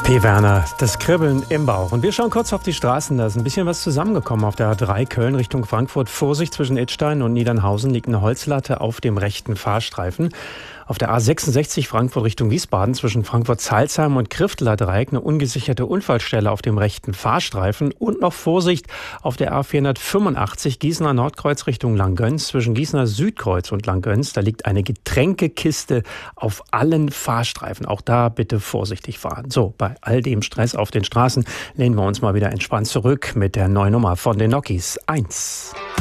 P. Werner, das Kribbeln im Bauch. Und wir schauen kurz auf die Straßen. Da ist ein bisschen was zusammengekommen auf der A3 Köln Richtung Frankfurt. Vorsicht, zwischen Idstein und Niedernhausen liegt eine Holzlatte auf dem rechten Fahrstreifen. Auf der A66 Frankfurt Richtung Wiesbaden zwischen Frankfurt-Salzheim und Krifteler Dreieck eine ungesicherte Unfallstelle auf dem rechten Fahrstreifen. Und noch Vorsicht auf der A485 Gießener Nordkreuz Richtung Langgöns zwischen Gießener Südkreuz und Langgöns. Da liegt eine Getränkekiste auf allen Fahrstreifen. Auch da bitte vorsichtig fahren. So, bei all dem Stress auf den Straßen lehnen wir uns mal wieder entspannt zurück mit der neuen Nummer von den Nokis 1.